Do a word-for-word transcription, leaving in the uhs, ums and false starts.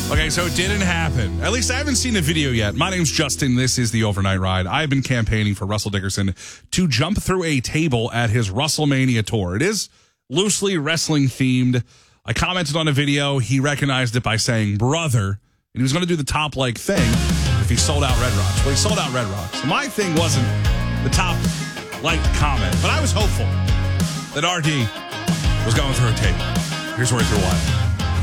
Okay, so it didn't happen. At least I haven't seen the video yet. My name's Justin. This is the Overnight Ride. I've been campaigning for Russell Dickerson to jump through a table at his WrestleMania tour. It is loosely wrestling themed. I commented on a video. He recognized it by saying brother, and he was going to do the top like thing if he sold out Red Rocks. Well, he sold out Red Rocks. So my thing wasn't the top like comment, but I was hopeful that R D was going through a table. Here's where he threw one.